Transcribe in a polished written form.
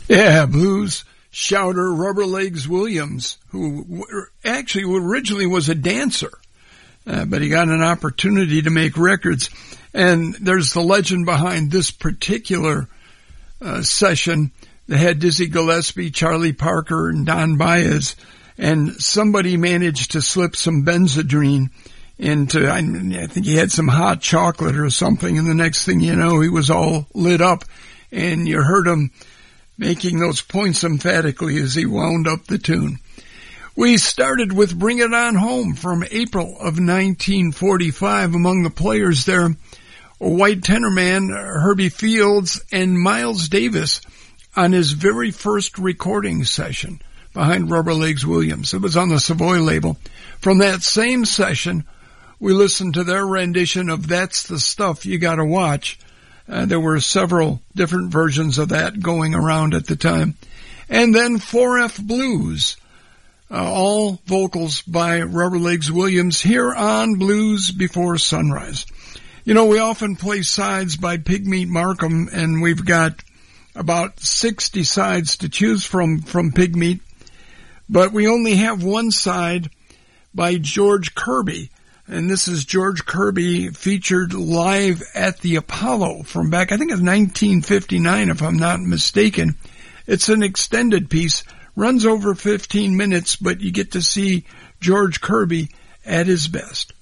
Yeah, blues shouter Rubber Legs Williams, who actually originally was a dancer, but he got an opportunity to make records. And there's the legend behind this particular session. They had Dizzy Gillespie, Charlie Parker, and Don Baez, and somebody managed to slip some Benzedrine into, I think he had some hot chocolate or something, and the next thing you know, he was all lit up, and you heard him making those points emphatically as he wound up the tune. We started with Bring It On Home from April of 1945. Among the players there, a white tenor man, Herbie Fields, and Miles Davis on his very first recording session behind Rubber Legs Williams. It was on the Savoy label. From that same session, we listened to their rendition of That's the Stuff You Gotta Watch. There were several different versions of that going around at the time. And then 4F Blues, all vocals by Rubber Legs Williams here on Blues Before Sunrise. You know, we often play sides by Pigmeat Markham, and we've got about 60 sides to choose from Pigmeat, but we only have one side by George Kirby. And this is George Kirby featured live at the Apollo from back, I think it's 1959, if I'm not mistaken. It's an extended piece, runs over 15 minutes, but you get to see George Kirby at his best.